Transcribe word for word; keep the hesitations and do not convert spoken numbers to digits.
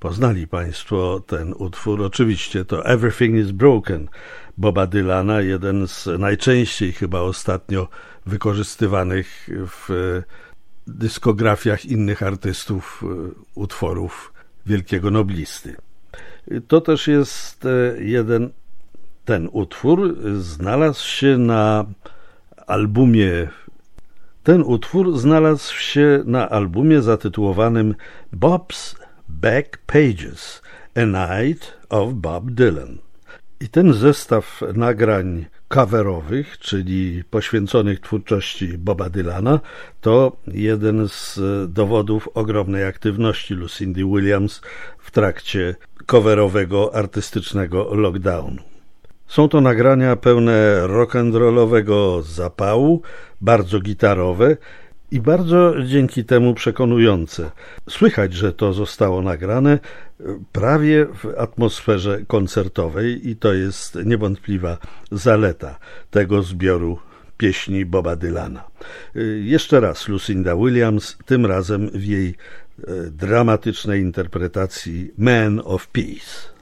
Poznali Państwo ten utwór. Oczywiście to Everything is Broken Boba Dylana, jeden z najczęściej chyba ostatnio wykorzystywanych w dyskografiach innych artystów utworów wielkiego noblisty. To też jest jeden, ten utwór znalazł się na albumie, ten utwór znalazł się na albumie zatytułowanym Bob's Back Pages, A Night of Bob Dylan. I ten zestaw nagrań coverowych, czyli poświęconych twórczości Boba Dylana, to jeden z dowodów ogromnej aktywności Lucindy Williams w trakcie coverowego, artystycznego lockdownu. Są to nagrania pełne rock'n'rollowego zapału, bardzo gitarowe i bardzo dzięki temu przekonujące. Słychać, że to zostało nagrane prawie w atmosferze koncertowej i to jest niewątpliwa zaleta tego zbioru pieśni Boba Dylana. Jeszcze raz Lucinda Williams, tym razem w jej dramatycznej interpretacji Man of Peace.